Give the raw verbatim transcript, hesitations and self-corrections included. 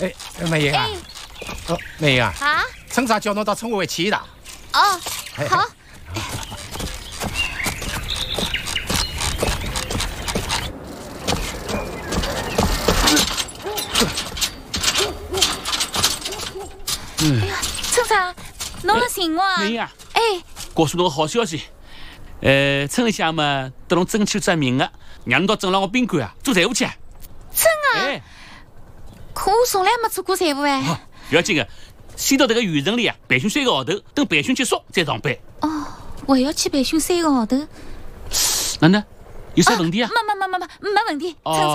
哎，梅英啊，哦，梅英啊， 啊， 村长叫侬到村委会去一趟。 哦，好。 嗯， 哎呀，村长，侬了寻我啊？ 梅英啊， 哎， 告诉侬个好消息，呃，村里向嘛，得侬争取只名额，让侬到镇上个宾馆啊做财务去。 真啊？ 哎， 可我从来没做过财务哎。 好，不要紧个，先到这个县城里啊培训三个号头，等培训结束再上班。 哦，还要去培训三个号头？ 哪能？有啥问题啊？ 没没没没没没问题， 哦村长。